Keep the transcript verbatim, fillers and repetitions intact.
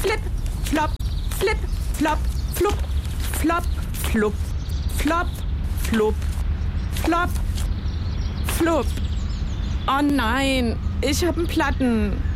flip, flop, flip, flop, flup, flop, flup, flop, flup, flop, flup. Oh nein, ich hab einen Platten.